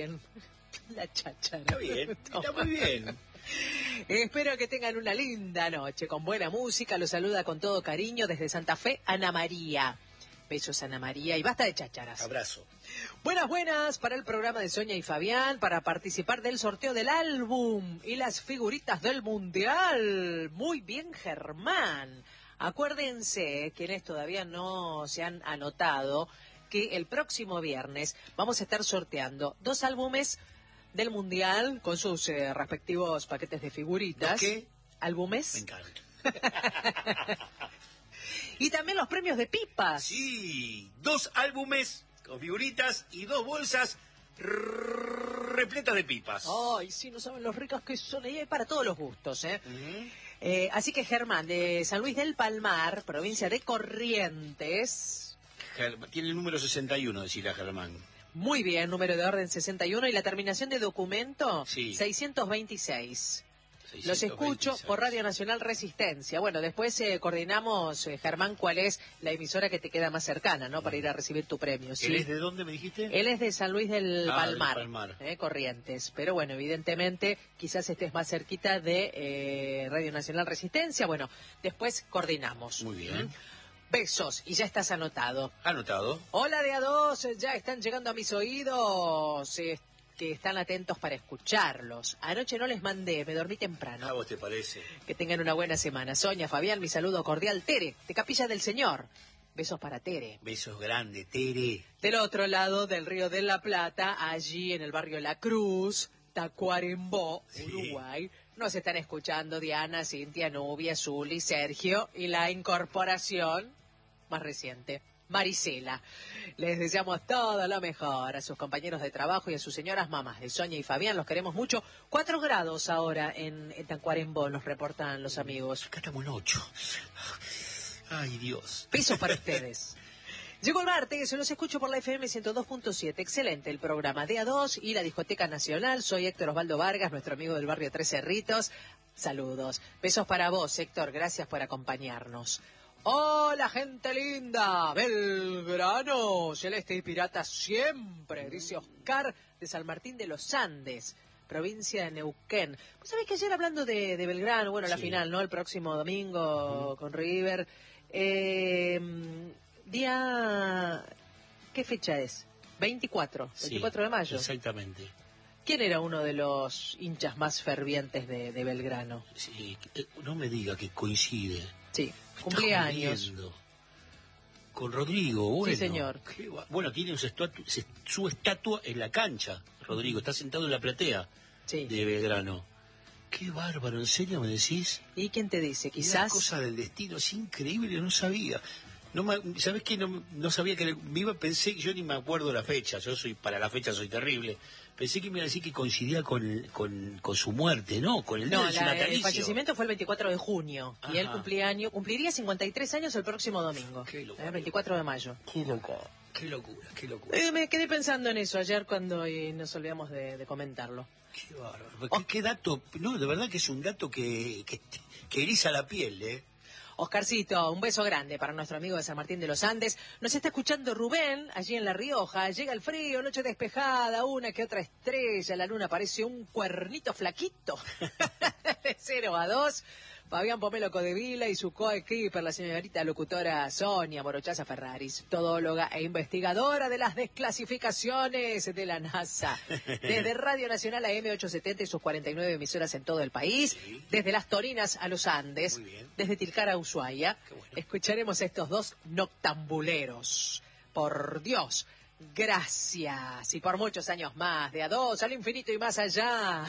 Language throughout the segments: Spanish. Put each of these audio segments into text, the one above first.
bien. La cháchara. Está bien, está muy bien. Espero que tengan una linda noche con buena música. Los saluda con todo cariño desde Santa Fe, Ana María. Besos, Ana María, y basta de chácharas. Abrazo. Buenas para el programa de Sonia y Fabián, para participar del sorteo del álbum y las figuritas del Mundial. Muy bien, Germán. Acuérdense, quienes todavía no se han anotado, que el próximo viernes vamos a estar sorteando 2 álbumes del Mundial con sus respectivos paquetes de figuritas. ¿Qué? ¿Álbumes? Me encanta. Y también los premios de pipas. Sí, 2 álbumes con figuritas y 2 bolsas repletas de pipas. Ay, sí, no saben los ricas que son. Y hay para todos los gustos, ¿eh? Uh-huh. Así que Germán, de San Luis del Palmar, provincia de Corrientes. Tiene el número 61, decirá Germán. Muy bien, número de orden 61 y la terminación de documento Sí. 626. 626. Los escucho por Radio Nacional Resistencia. Bueno, después coordinamos, Germán, cuál es la emisora que te queda más cercana, ¿no? Para ir a recibir tu premio. ¿Sí? ¿Él es de dónde me dijiste? Él es de San Luis del Palmar, del Palmar. Corrientes. Pero bueno, evidentemente, quizás estés más cerquita de Radio Nacional Resistencia. Bueno, después coordinamos. Muy bien. Besos, y ya estás anotado. Anotado. Hola de A2, ya están llegando a mis oídos, que están atentos para escucharlos. Anoche no les mandé, me dormí temprano. ¿A vos te parece? Que tengan una buena semana. Sonia, Fabián, mi saludo cordial. Tere, de Capilla del Señor. Besos para Tere. Besos grandes, Tere. Del otro lado del Río de la Plata, allí en el barrio La Cruz, Tacuarembó, Uruguay, nos están escuchando Diana, Cintia, Nubia, Zuli, Sergio y la incorporación más reciente, Marisela. Les deseamos todo lo mejor a sus compañeros de trabajo y a sus señoras mamás de Sonia y Fabián. Los queremos mucho. 4 grados ahora en Tacuarembó, nos reportan los amigos. Acá estamos en 8. Ay, Dios. Besos para ustedes. Llegó el martes, se los escucho por la FM 102.7. Excelente el programa de A2 y la Discoteca Nacional. Soy Héctor Osvaldo Vargas, nuestro amigo del barrio Tres Cerritos. Saludos. Besos para vos, Héctor. Gracias por acompañarnos. Hola, gente linda. Belgrano, celeste y pirata siempre, dice Oscar de San Martín de los Andes, provincia de Neuquén. Vos sabés que ayer hablando de Belgrano, bueno, la final, ¿no? El próximo domingo con River. Día... ¿Qué fecha es? 24 de mayo. Exactamente. ¿Quién era uno de los hinchas más fervientes de Belgrano? Sí, no me diga que coincide. Sí, cumpleaños. Con Rodrigo, bueno. Sí, señor. Bueno, tiene su estatua en la cancha, Rodrigo. Está sentado en la platea de Belgrano. Qué bárbaro, ¿en serio me decís? ¿Y quién te dice? Quizás... Una cosa del destino, es increíble, no sabía. ¿Sabés qué? No sabía que pensé, yo ni me acuerdo la fecha, para la fecha soy terrible. Pensé que me iba a decir que coincidía con su muerte, ¿no? Con el día de su natalicio. El fallecimiento fue el 24 de junio. Ajá. Y él cumpliría 53 años el próximo domingo. El 24 de mayo. Qué locura. Me quedé pensando en eso ayer cuando nos olvidamos de comentarlo. Qué bárbaro. ¿Qué dato? No, de verdad que es un dato que eriza la piel, ¿eh? Oscarcito, un beso grande para nuestro amigo de San Martín de los Andes. Nos está escuchando Rubén, allí en La Rioja. Llega el frío, noche despejada, una que otra estrella. La luna parece un cuernito flaquito. De 0 a 2. Fabián Pomelo Codevila y su coequiper, la señorita locutora Sonia Morochaza Ferraris, todóloga e investigadora de las desclasificaciones de la NASA. Desde Radio Nacional AM 870 y sus 49 emisoras en todo el país, desde Las Torinas a los Andes, desde Tilcara a Ushuaia, escucharemos a estos 2 noctambuleros. Por Dios, gracias, y por muchos años más, de A2 al infinito y más allá.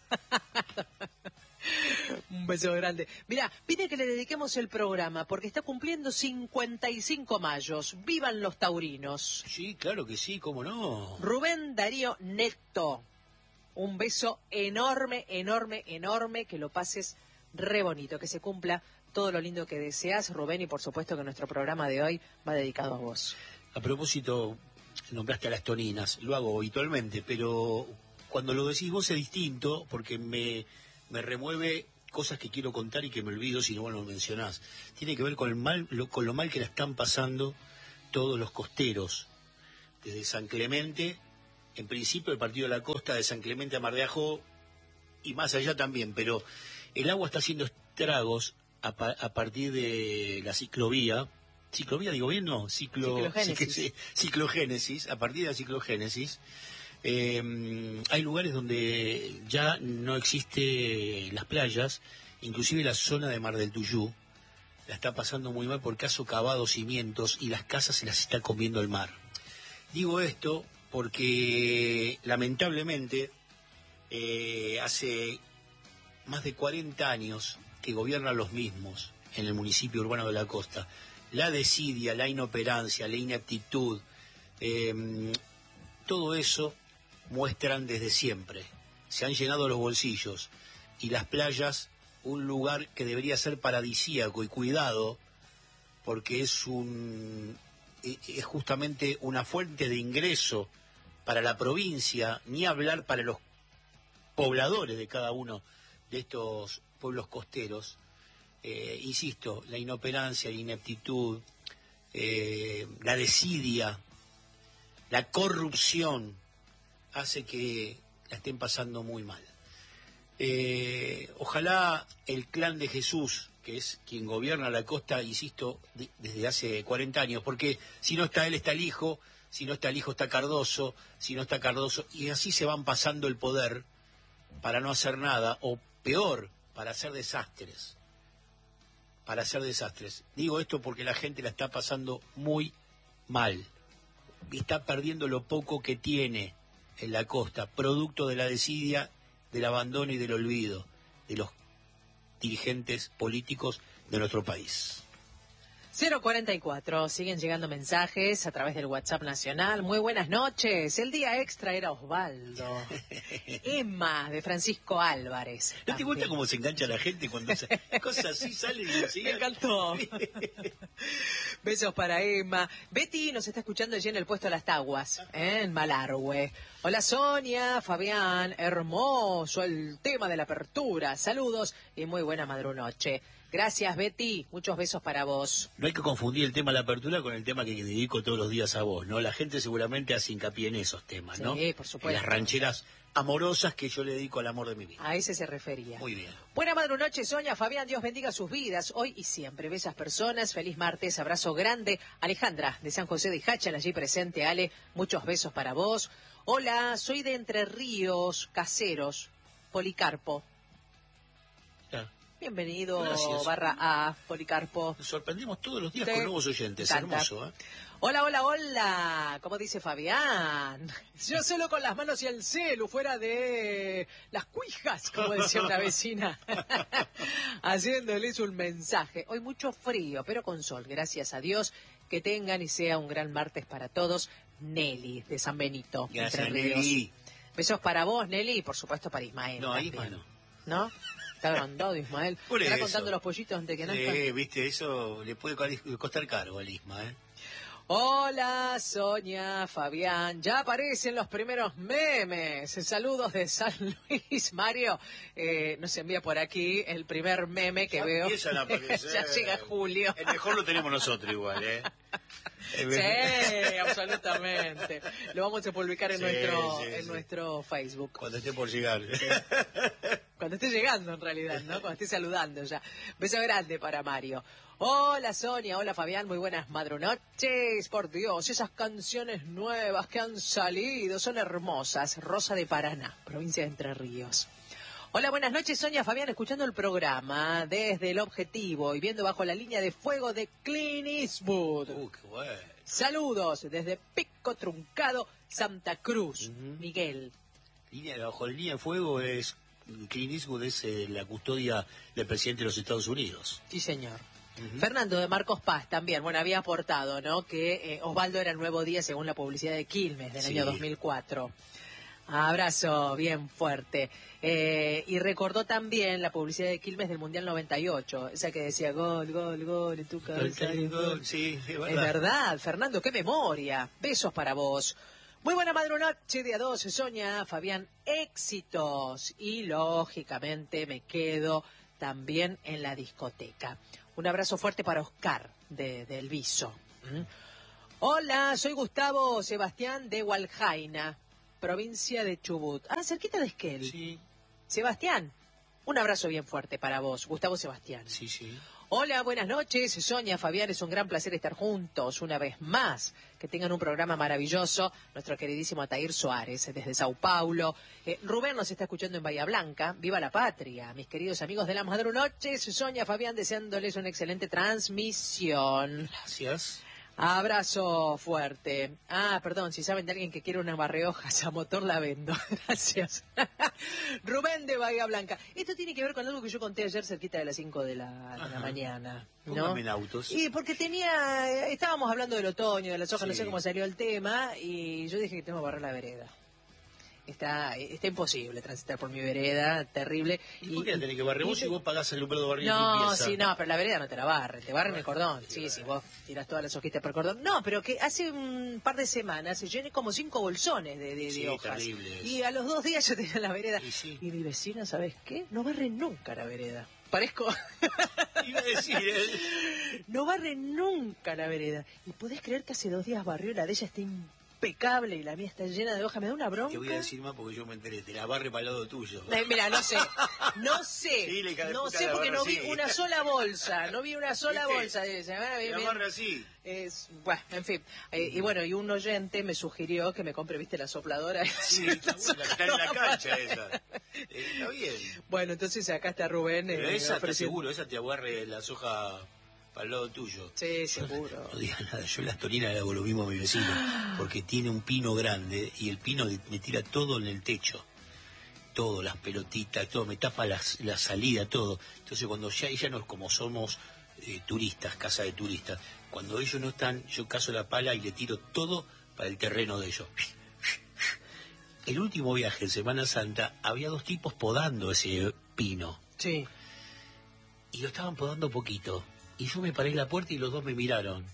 Un beso grande. Mirá, pide que le dediquemos el programa porque está cumpliendo 55 mayos. ¡Vivan los taurinos! Sí, claro que sí, cómo no. Rubén Darío Neto. Un beso enorme, enorme, enorme. Que lo pases re bonito. Que se cumpla todo lo lindo que deseas, Rubén. Y por supuesto que nuestro programa de hoy va dedicado a vos. A propósito, nombraste a Las Torinas. Lo hago habitualmente, pero cuando lo decís vos es distinto porque me remueve cosas que quiero contar y que me olvido si no vos lo mencionás. Tiene que ver con lo mal que la están pasando todos los costeros, desde San Clemente en principio el partido de la costa de San Clemente a Mar de Ajó y más allá también, pero el agua está haciendo estragos a partir de la ciclovía digo bien, no, ciclogénesis, a partir de la ciclogénesis. Hay lugares donde ya no existe las playas, inclusive la zona de Mar del Tuyú la está pasando muy mal porque ha socavado cimientos y las casas se las está comiendo el mar. Digo esto porque lamentablemente hace más de 40 años que gobiernan los mismos en el municipio urbano de la costa. La desidia, la inoperancia, la ineptitud, todo eso muestran desde siempre. Se han llenado los bolsillos y las playas, un lugar que debería ser paradisíaco y cuidado, porque es justamente una fuente de ingreso para la provincia, ni hablar para los pobladores de cada uno de estos pueblos costeros. Insisto, la inoperancia, la ineptitud, la desidia, la corrupción hace que la estén pasando muy mal. Ojalá el clan de Jesús, que es quien gobierna la costa, insisto, desde hace 40 años, porque si no está él, está el hijo, si no está el hijo, está Cardoso, si no está Cardoso, y así se van pasando el poder para no hacer nada, o peor, para hacer desastres. Digo esto porque la gente la está pasando muy mal. Y está perdiendo lo poco que tiene en la costa, producto de la desidia, del abandono y del olvido de los dirigentes políticos de nuestro país. 044, siguen llegando mensajes a través del WhatsApp nacional. Muy buenas noches. El día extra era Osvaldo. Emma, de Francisco Álvarez. ¿No te gusta cómo se engancha la gente cuando cosas así salen y así? Me encantó. Besos para Emma. Betty nos está escuchando allí en el puesto de las Taguas, en Malargüe. Hola Sonia, Fabián, hermoso el tema de la apertura. Saludos y muy buena madrunoche. Gracias, Betty. Muchos besos para vos. No hay que confundir el tema de la apertura con el tema que dedico todos los días a vos, ¿no? La gente seguramente hace hincapié en esos temas, ¿no? Sí, por supuesto. En las rancheras amorosas que yo le dedico al amor de mi vida. A ese se refería. Muy bien. Buena madrunoche, Sonia, Fabián. Dios bendiga sus vidas hoy y siempre. Bellas personas. Feliz martes. Abrazo grande. Alejandra, de San José de Hachal, allí presente. Ale, muchos besos para vos. Hola, soy de Entre Ríos, Caseros, Policarpo. Bienvenido, Gracias. /A, Policarpo. Nos sorprendemos todos los días con nuevos oyentes. Hermoso, ¿eh? Hola. ¿Cómo dice Fabián? Yo solo con las manos y el celu, fuera de las cuijas, como decía una vecina. Haciéndoles un mensaje. Hoy mucho frío, pero con sol, gracias a Dios. Que tengan y sea un gran martes para todos. Nelly, de San Benito. Gracias, Entre Ríos. Nelly. Besos para vos, Nelly, y por supuesto para Ismael. No, también. Isma no. ¿No? Está agrandado, Ismael. Por ¿Está eso. contando los pollitos antes que nazcan? Viste, eso le puede costar caro al Isma, ¿eh? Hola, Sonia, Fabián. Ya aparecen los primeros memes. Saludos de San Luis. Mario nos envía por aquí el primer meme que Ya veo. empiezan a aparecer. Ya llega julio. El mejor lo tenemos nosotros igual, ¿eh? Sí, absolutamente. Lo vamos a publicar en Sí. nuestro Facebook. Cuando esté por llegar. Cuando esté llegando, en realidad, ¿no? Cuando esté saludando ya. Beso grande para Mario. Hola, Sonia. Hola, Fabián. Muy buenas madrunoches. Por Dios, esas canciones nuevas que han salido son hermosas. Rosa de Paraná, provincia de Entre Ríos. Hola, buenas noches, Sonia, Fabián, escuchando el programa desde El Objetivo y viendo Bajo la Línea de Fuego de Clint Eastwood. Qué bueno. Saludos desde Pico Truncado, Santa Cruz. Miguel. Bajo la línea de fuego es Clint Eastwood, es la custodia del presidente de los Estados Unidos. Sí, señor. Fernando de Marcos Paz también, bueno, había aportado, ¿no? Que Osvaldo era el nuevo día según la publicidad de Quilmes del año 2004. Abrazo bien fuerte. Y recordó también la publicidad de Quilmes del Mundial 98, esa que decía gol, gol, gol, en tu cabeza. Sí, es verdad. Es verdad, Fernando, qué memoria. Besos para vos. Muy buena madrunoche, día 12, Sonia, Fabián, éxitos. Y lógicamente me quedo también en la discoteca. Un abrazo fuerte para Oscar del Viso. Hola, soy Gustavo Sebastián de Hualjaina, provincia de Chubut. Ah, cerquita de Esquel. Sí, Sebastián, un abrazo bien fuerte para vos, Gustavo Sebastián. sí, sí. Hola, buenas noches. Sonia, Fabián, es un gran placer estar juntos una vez más. Que tengan un programa maravilloso. Nuestro queridísimo Atair Suárez, desde Sao Paulo. Rubén nos está escuchando en Bahía Blanca. ¡Viva la patria! Mis queridos amigos de la Madrunoches, Sonia, Fabián, deseándoles una excelente transmisión. Gracias. Abrazo fuerte. Ah, perdón, si saben de alguien que quiere una barrehojas a motor, la vendo. Gracias. Rubén de Bahía Blanca. Esto tiene que ver con algo que yo conté ayer cerquita de las 5 de la mañana. ¿No? Póngame en autos. Y porque estábamos hablando del otoño, de las hojas, Sí. no sé cómo salió el tema, y yo dije que tengo que barrer la vereda. Está imposible transitar por mi vereda, terrible. ¿Y por qué la tenés que barrer vos si vos pagás el número de barrio de No, limpieza? sí, no, pero la vereda no te la barren, te barren el cordón. Sí, sí, vos tirás todas las hojitas por el cordón. No, pero que hace un par de semanas se llené como 5 bolsones de Sí, hojas. terrible eso. Y a los 2 días yo tenía la vereda. Y sí. Y mi vecina, ¿sabes qué? No barre nunca la vereda. Parezco... Iba a decir, No barre nunca la vereda. ¿Y podés creer que hace 2 días barrió y la de ella está impecable y la mía está llena de hojas? Me da una bronca. te voy a decir más porque yo me enteré, te la barre para el lado tuyo. Mira, no sé, Sí, la hija de no puta sé la porque barra no vi así. una sola bolsa, no vi una sola ¿Viste? bolsa de esa. La barra así. Bueno, en fin, y bueno, y un oyente me sugirió que me compre, viste, la sopladora. Sí, la que está en la cancha esa. Está bien. Bueno, entonces acá está Rubén. Pero esa, te ofreciendo- seguro, esa te agarre la soja para el lado tuyo. Sí, seguro. No digas nada, yo las torinas le hago lo mismo a mi vecino, porque tiene un pino grande y el pino me tira todo en el techo. Todo, las pelotitas, todo, me tapa la salida, todo. Entonces cuando ya ella no, como somos turistas, casa de turistas, cuando ellos no están, yo cazo la pala y le tiro todo para el terreno de ellos. El último viaje en Semana Santa había 2 tipos podando ese pino Sí. y lo estaban podando poquito. Y yo me paré en la puerta y los 2 me miraron.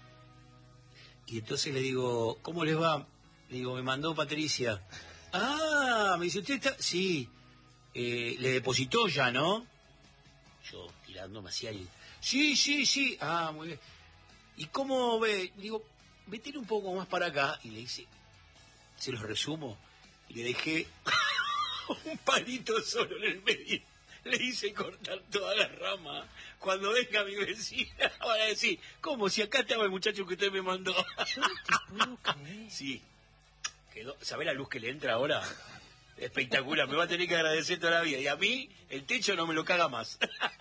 Y entonces le digo, ¿cómo les va? Le digo, me mandó Patricia. Ah, me dice, ¿usted está? Sí. Le depositó ya, ¿no? Yo tirándome hacia ahí. Sí, sí, sí. Ah, muy bien. ¿Y cómo ve? Digo, metele un poco más para acá. Y le dice, se los resumo. Y le dejé un palito solo en el medio. Le hice cortar toda la rama. Cuando venga mi vecina, van a decir, ¿cómo? Si acá estaba el muchacho que usted me mandó. Yo no te puedo creer. Sí. Quedó, ¿sabés la luz que le entra ahora? Espectacular. Me va a tener que agradecer toda la vida. Y a mí, el techo no me lo caga más.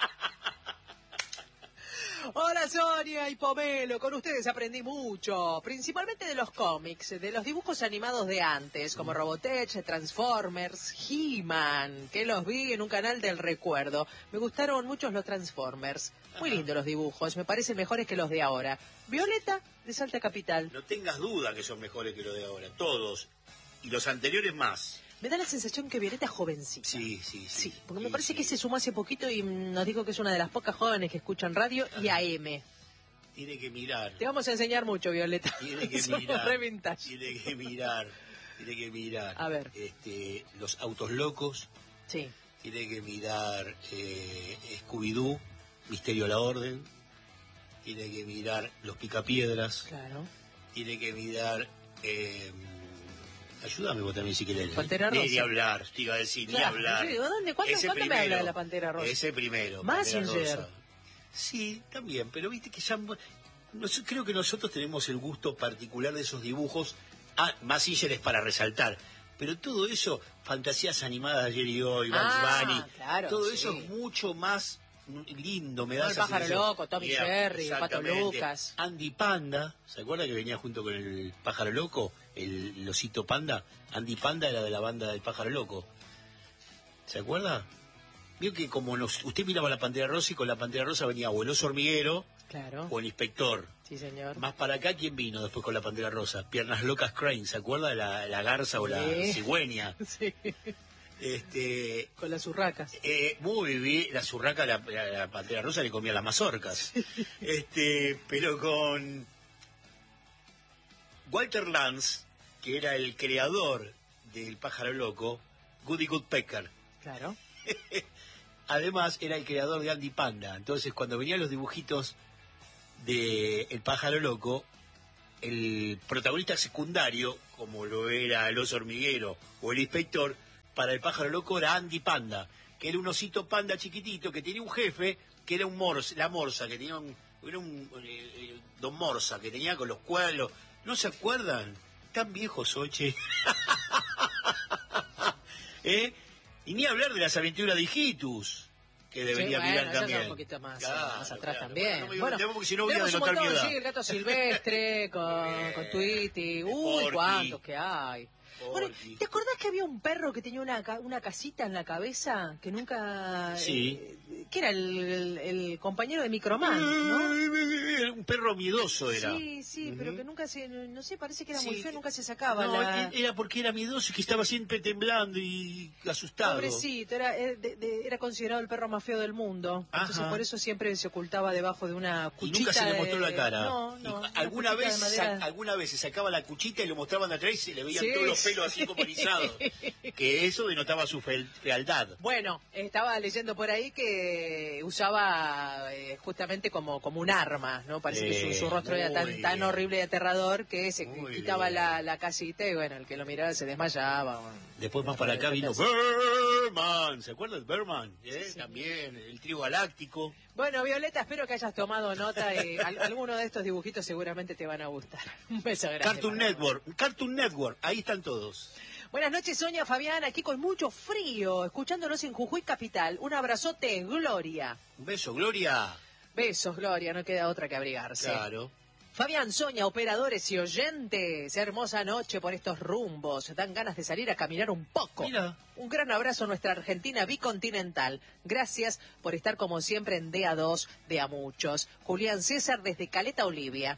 Hola Sonia y Pomelo, con ustedes aprendí mucho, principalmente de los cómics, de los dibujos animados de antes, como Robotech, Transformers, He-Man, que los vi en un canal del recuerdo. Me gustaron mucho los Transformers, muy lindos los dibujos, me parecen mejores que los de ahora. Violeta, de Salta Capital. No tengas duda que son mejores que los de ahora. Todos. Y los anteriores más. Me da la sensación que Violeta es jovencita. Sí, sí, sí. Sí, porque me Sí, parece sí. que se sumó hace poquito y nos dijo que es una de las pocas jóvenes que escuchan radio y AM. Tiene que mirar. Te vamos a enseñar mucho, Violeta. Tiene que Somos mirar. re vintage. Tiene que mirar. Tiene que mirar. A ver. Los autos locos. Sí. Tiene que mirar Scooby-Doo, Misterio a la Orden. Tiene que mirar Los Picapiedras. Claro. Tiene que mirar... ayúdame vos también si querés. Pantera Rosa. Ni hablar, te iba a decir, Claro, ni hablar. yo digo, ¿dónde? ¿Cuándo me habla de la Pantera Rosa? Ese primero. Mazinger. Pantera Rosa. Sí, también, pero viste que ya... creo que nosotros tenemos el gusto particular de esos dibujos. Mazinger es para resaltar. Pero todo eso, fantasías animadas de ayer y hoy, Bugs Bunny, claro, todo sí. eso es mucho más lindo, me da El esa Pájaro sensación. Loco, Tom y Yeah, Jerry, Pato exactamente. Lucas. Andy Panda, ¿se acuerda que venía junto con el Pájaro Loco? El osito panda. Andy Panda era de la banda del Pájaro Loco. ¿Se acuerda? Vio que como usted miraba la Pantera Rosa y con la Pantera Rosa venía o el oso hormiguero Claro. o el inspector. Sí, señor. Más para acá, ¿quién vino después con la Pantera Rosa? Piernas Locas Crane, ¿se acuerda de la garza o la Sí. cigüeña? Sí. Con las urracas. Muy bien, la zurraca, la Pantera Rosa le comía las mazorcas. Pero con Walter Lantz, que era el creador del Pájaro Loco, Goody Woodpecker. Claro. Además, era el creador de Andy Panda. Entonces, cuando venían los dibujitos de El Pájaro Loco, el protagonista secundario, como lo era el oso hormiguero o el inspector, para el pájaro loco era Andy Panda, que era un osito panda chiquitito que tenía un jefe que era la Morsa, que tenía Don Morsa, que tenía con los cuadros. ¿No se acuerdan? Tan viejos, oche. Y ni hablar de las aventuras de Hijitus, que debería mirar también. Un poquito más, más atrás también. Bueno, porque si no voy a denotar mi edad. Sí, el gato silvestre, con Tweety. Uy, cuántos que hay. Bueno, ¿te acordás que había un perro que tenía una casita en la cabeza? Que nunca... Sí. Que era el compañero de Microman, ¿no? Un perro miedoso era. Sí, pero que nunca no sé, parece que era muy feo, nunca se sacaba. No, era porque era miedoso y que estaba siempre temblando y asustado. Pobrecito, era considerado el perro más feo del mundo. Ajá. Entonces por eso siempre se ocultaba debajo de una cuchita. Y nunca se le mostró la cara. No. Alguna vez se sacaba la cuchita y lo mostraban de atrás y se le veían todos los pelos así como erizados. Que eso denotaba su fealdad. Bueno, estaba leyendo por ahí que usaba justamente como un arma, ¿no? Parece que su rostro era tan horrible y aterrador que se quitaba la casita y bueno, el que lo miraba se desmayaba. Bueno. Después más para acá vino Berman, ¿se acuerdan de Berman? Sí. También, el trío galáctico. Bueno, Violeta, espero que hayas tomado nota y alguno de estos dibujitos seguramente te van a gustar. Un beso grande. Cartoon Network, ahí están todos. Buenas noches, Sonia, Fabián, aquí con mucho frío, escuchándonos en Jujuy Capital. Un abrazote, Gloria. Un beso, Gloria. Besos, Gloria, no queda otra que abrigarse. Claro. Fabián, Sonia, operadores y oyentes, hermosa noche por estos rumbos. Dan ganas de salir a caminar un poco. Mira. Un gran abrazo a nuestra Argentina bicontinental. Gracias por estar como siempre en DA2 de a muchos. Julián César desde Caleta, Olivia.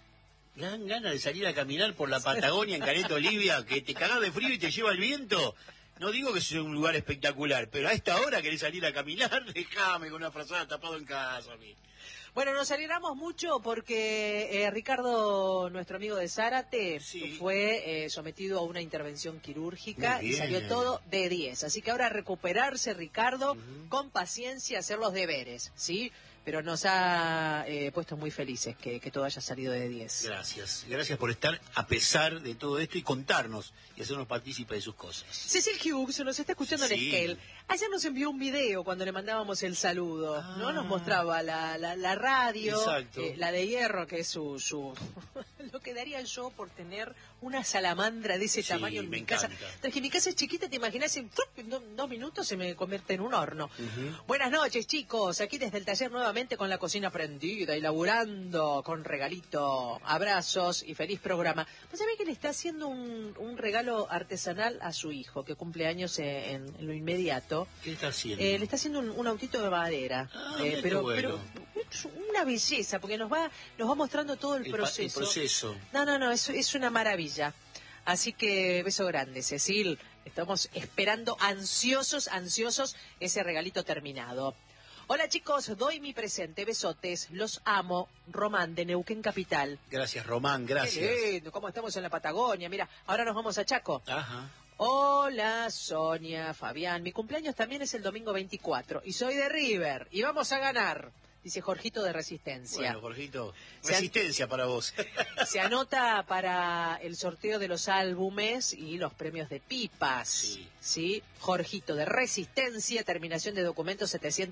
Dan ganas de salir a caminar por la Patagonia en Caleta, Olivia, que te cagás de frío y te lleva el viento. No digo que sea un lugar espectacular, pero a esta hora querés salir a caminar, déjame con una frazada tapado en casa a mí. Bueno, nos alegramos mucho porque Ricardo, nuestro amigo de Zárate, fue sometido a una intervención quirúrgica y salió todo de 10. Así que ahora recuperarse, Ricardo, con paciencia, hacer los deberes, ¿sí? Pero nos ha puesto muy felices que todo haya salido de 10. Gracias por estar a pesar de todo esto y contarnos y hacernos partícipes de sus cosas. Cecil Hughes nos está escuchando en Esquel. Ayer nos envió un video cuando le mandábamos el saludo, ¿no? Nos mostraba la radio, la de hierro, que es su lo que daría yo por tener una salamandra de ese tamaño en mi casa. Tras que mi casa es chiquita, te imaginas, en 2 minutos se me convierte en un horno. Buenas noches, chicos, aquí desde el taller nuevamente con la cocina prendida y laburando con regalito. Abrazos y feliz programa. Pues sabés que le está haciendo un regalo artesanal a su hijo, que cumple años en lo inmediato. ¿Qué está haciendo? Le está haciendo un autito de madera. Pero es una belleza, porque nos va mostrando todo el proceso. El proceso. No, es una maravilla. Así que beso grande, Cecil. Estamos esperando ansiosos ese regalito terminado. Hola chicos, doy mi presente, besotes, los amo, Román de Neuquén Capital. Gracias, Román, gracias. Qué lindo, cómo estamos en la Patagonia, mira, ahora nos vamos a Chaco. Ajá. Hola Sonia, Fabián, mi cumpleaños también es el domingo 24 y soy de River y vamos a ganar. Dice Jorgito de Resistencia. Bueno, Jorgito, Resistencia para vos. Se anota para el sorteo de los álbumes y los premios de pipas. Sí. Jorgito de Resistencia, terminación de documento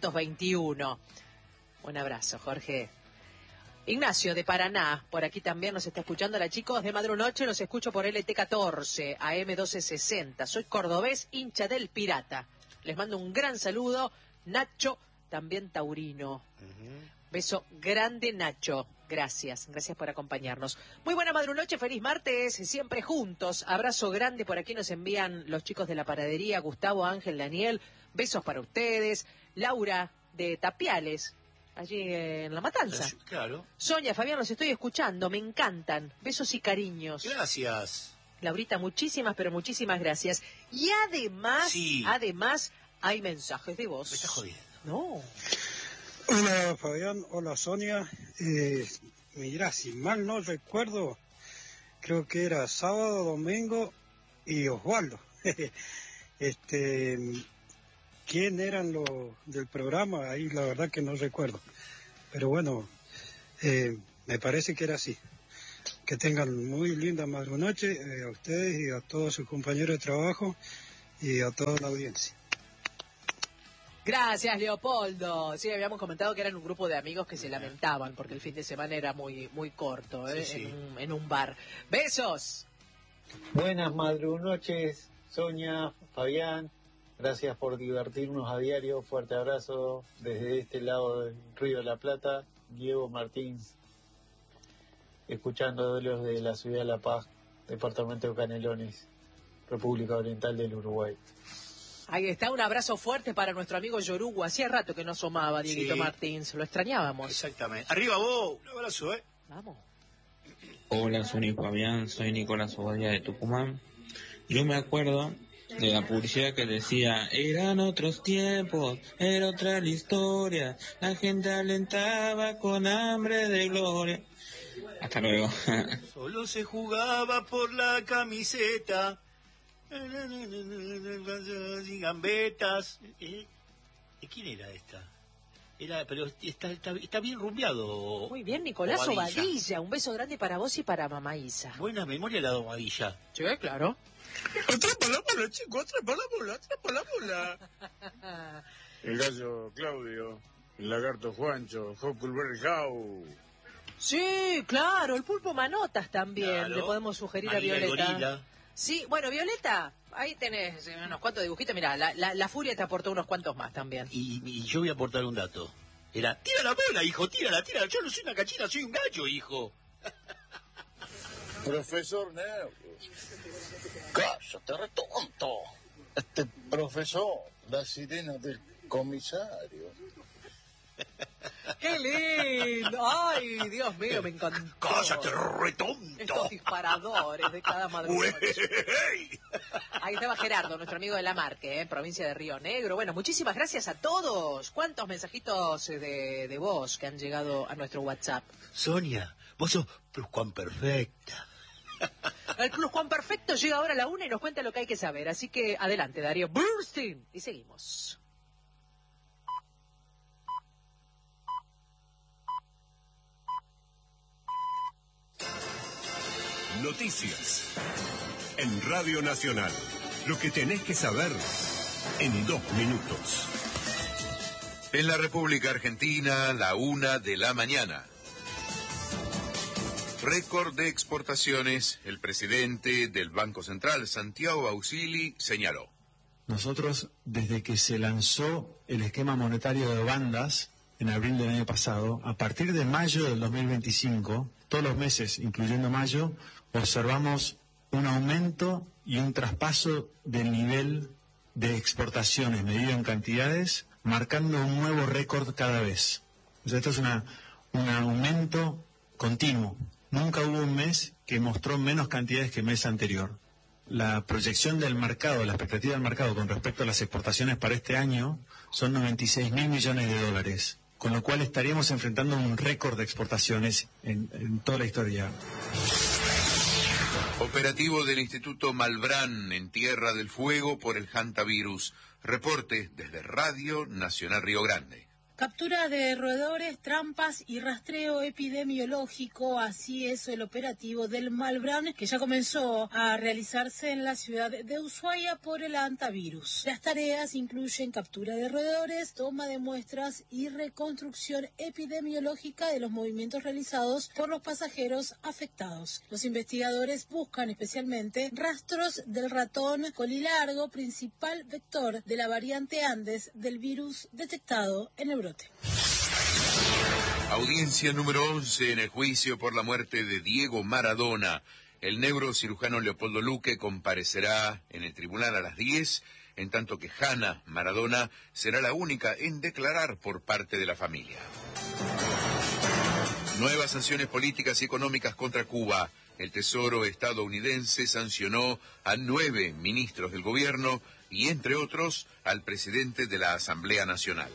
721. Un abrazo, Jorge. Ignacio de Paraná, por aquí también nos está escuchando. Hola chicos, de Madrunoche los escucho por LT14, AM 1260. Soy cordobés, hincha del Pirata. Les mando un gran saludo. Nacho, también taurino. Beso grande, Nacho. Gracias por acompañarnos. Muy buena madrunoche, feliz martes, siempre juntos. Abrazo grande, por aquí nos envían los chicos de la panadería, Gustavo, Ángel, Daniel. Besos para ustedes. Laura de Tapiales, allí en La Matanza. Claro. Sonia, Fabián, los estoy escuchando, me encantan. Besos y cariños. Gracias. Laurita, muchísimas gracias. Y además hay mensajes de voz. Me estás jodiendo. No. Hola Fabián, hola Sonia. Mira, si mal no recuerdo, creo que era sábado, domingo y Osvaldo. ¿Quién eran los del programa? Ahí la verdad que no recuerdo. Pero bueno, me parece que era así. Que tengan muy linda madrunoche a ustedes y a todos sus compañeros de trabajo y a toda la audiencia. Gracias, Leopoldo. Sí, habíamos comentado que eran un grupo de amigos que se lamentaban porque el fin de semana era muy corto, Sí. en un bar. ¡Besos! Buenas madrunoches, Sonia, Fabián. Gracias por divertirnos a diario. Fuerte abrazo desde este lado del Río de la Plata. Diego Martins, escuchándolos de la ciudad de La Paz, departamento de Canelones, República Oriental del Uruguay. Ahí está, un abrazo fuerte para nuestro amigo Yorugu. Hacía rato que no asomaba, Dieguito Sí. Martins. Lo extrañábamos. Exactamente. Arriba vos, un abrazo, Vamos. Hola, soy Fabián, soy Nicolás Ovadia de Tucumán. Yo me acuerdo de la publicidad que decía, eran otros tiempos, era otra la historia, la gente alentaba con hambre de gloria. Hasta luego. Solo se jugaba por la camiseta. Sin gambetas. ¿Quién era esta? Pero está bien rumbeado. Muy bien, Nicolás Obadilla. Un beso grande para vos y para mamá Isa. Buena memoria la Obadilla. Sí, claro. Atrapa la bola, chico, atrapa la bola. El gallo Claudio, el lagarto Juancho, Huckleberry Howe. Sí, claro, el pulpo Manotas también. Claro. Le podemos sugerir María a el Violeta. gorila. Sí, bueno, Violeta, ahí tenés unos cuantos dibujitos. Mirá, la Furia te aportó unos cuantos más también. Y yo voy a aportar un dato. Era, tira la bola, hijo, tírala. Yo no soy una gallina, soy un gallo, hijo. Profesor Nervo. Cállate, retonto. Este profesor, la sirena del comisario. ¡Qué lindo! ¡Ay, Dios mío, me encantó! Cállate, retonto. Estos disparadores de cada madrugada. Ahí estaba Gerardo, nuestro amigo de La Marque, provincia de Río Negro. Bueno, muchísimas gracias a todos. ¿Cuántos mensajitos de voz que han llegado a nuestro WhatsApp? Sonia, vos sos pluscuamperfecta. El Pluscuamperfecto llega ahora a la 1 y nos cuenta lo que hay que saber. Así que adelante, Darío Burstein. Y seguimos. Noticias en Radio Nacional. Lo que tenés que saber en 2 minutos. En la República Argentina, la 1 de la mañana. Récord de exportaciones. El presidente del Banco Central, Santiago Auxili, señaló. Nosotros, desde que se lanzó el esquema monetario de bandas en abril del año pasado, a partir de mayo del 2025, todos los meses, incluyendo mayo, observamos un aumento y un traspaso del nivel de exportaciones medido en cantidades, marcando un nuevo récord cada vez. O sea, esto es un aumento continuo. Nunca hubo un mes que mostró menos cantidades que el mes anterior. La proyección del mercado, la expectativa del mercado con respecto a las exportaciones para este año son 96.000 millones de dólares, con lo cual estaríamos enfrentando un récord de exportaciones en toda la historia. Operativo del Instituto Malbrán en Tierra del Fuego por el hantavirus. Reporte desde Radio Nacional Río Grande. Captura de roedores, trampas y rastreo epidemiológico, así es el operativo del Malbrán, que ya comenzó a realizarse en la ciudad de Ushuaia por el hantavirus. Las tareas incluyen captura de roedores, toma de muestras y reconstrucción epidemiológica de los movimientos realizados por los pasajeros afectados. Los investigadores buscan especialmente rastros del ratón colilargo, principal vector de la variante Andes del virus detectado en el brote. Audiencia número 11 en el juicio por la muerte de Diego Maradona. El neurocirujano Leopoldo Luque comparecerá en el tribunal a las 10, en tanto que Hanna Maradona será la única en declarar por parte de la familia. Nuevas sanciones políticas y económicas contra Cuba. El Tesoro estadounidense sancionó a 9 ministros del gobierno y, entre otros, al presidente de la Asamblea Nacional.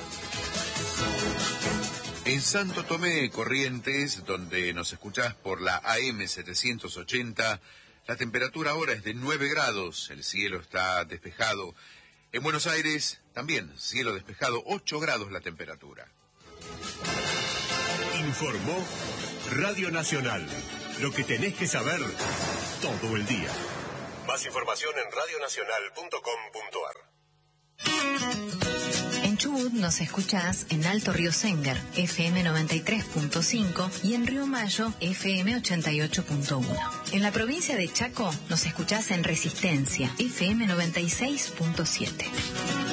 En Santo Tomé, Corrientes, donde nos escuchás por la AM 780, la temperatura ahora es de 9 grados, el cielo está despejado. En Buenos Aires, también cielo despejado, 8 grados la temperatura. Informó Radio Nacional, Lo que tenés que saber todo el día. Más información en radionacional.com.ar. En Chubut nos escuchás en Alto Río Senguer, FM 93.5 y en Río Mayo, FM 88.1. En la provincia de Chaco nos escuchás en Resistencia, FM 96.7.